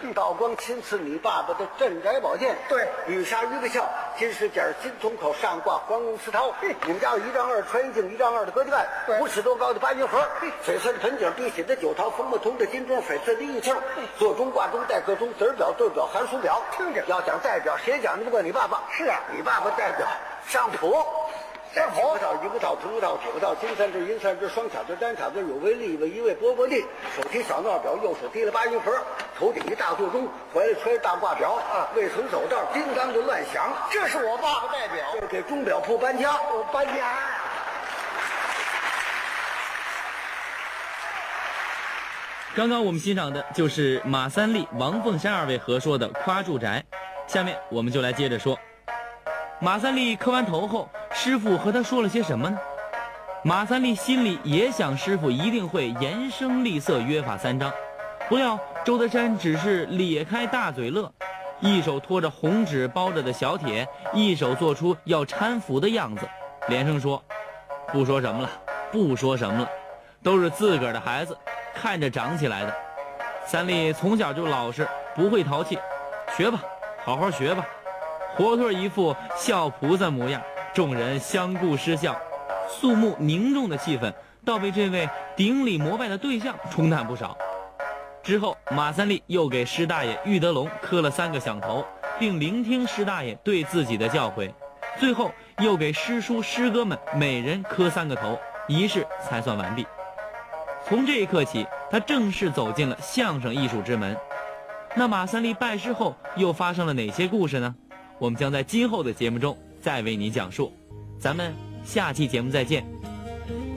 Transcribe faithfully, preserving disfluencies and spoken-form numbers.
道光亲赐你爸爸的镇宅宝剑， 对， 羽纱鱼尾鞘，金饰件，金铜口，上挂黄绒丝绦。你们家有一丈二穿衣镜，一丈二的格子盖，五尺多高的八云盒，绯色的盆景，碧玺的酒桃，枫木铜的金钟，翡翠的玉磬，座中挂钟，待客钟，子儿表，对表，寒暑表。 听着， 要讲代表，谁讲的不过你爸爸？ 是啊， 你爸爸代表上谱。 上谱， 一道一个道，土道铁道，金三只银三只，双巧字单巧字，有为利为一位波波地，手提小闹表，右手提了八音盒，头顶一大座钟，怀里揣大挂表，啊，未曾走道，叮当就乱响。 这是我爸爸代表， 这是给钟表铺搬家， 我搬家呀。 刚刚我们欣赏的就是马三立、王凤山二位合说的《夸住宅》，下面我们就来接着说。马三立磕完头后，师傅和他说了些什么呢？马三立心里也想师傅一定会延声厉色约法三章，不料周德山只是咧开大嘴乐，一手托着红纸包着的小帖，一手做出要搀扶的样子，连声说：“不说什么了，不说什么了，都是自个儿的孩子，看着长起来的。三立从小就老实，不会淘气，学吧，好好学吧。”活脱一副笑菩萨模样，众人相顾失笑，肃穆凝重的气氛倒被这位顶礼膜拜的对象冲淡不少。之后马三立又给师大爷玉德龙磕了三个响头，并聆听师大爷对自己的教诲，最后又给师叔师哥们每人磕三个头，仪式才算完毕。从这一刻起，他正式走进了相声艺术之门。那马三立拜师后又发生了哪些故事呢？我们将在今后的节目中再为你讲述。咱们下期节目再见。